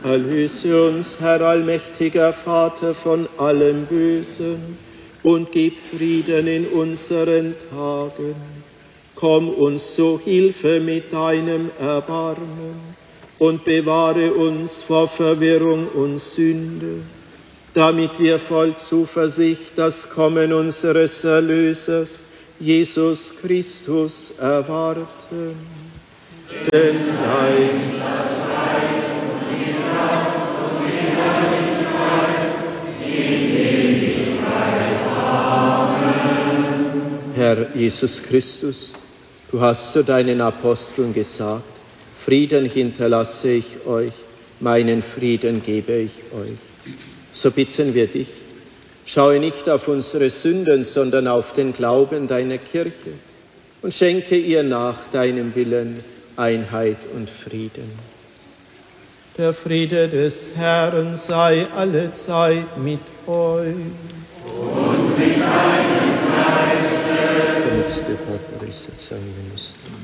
Erlöse uns, Herr allmächtiger Vater, von allem Bösen und gib Frieden in unseren Tagen. Komm uns zu Hilfe mit deinem Erbarmen und bewahre uns vor Verwirrung und Sünde, damit wir voll Zuversicht das Kommen unseres Erlösers, Jesus Christus, erwarten. Denn dein ist das Reich und die Kraft und die Herrlichkeit in Ewigkeit. Amen. Herr Jesus Christus, du hast zu deinen Aposteln gesagt: Frieden hinterlasse ich euch, meinen Frieden gebe ich euch. So bitten wir dich, schaue nicht auf unsere Sünden, sondern auf den Glauben deiner Kirche und schenke ihr nach deinem Willen Einheit und Frieden. Der Friede des Herrn sei allezeit mit euch. Und mit deinem Geiste. Der nächste Papa ist jetzt sagen wir müssen.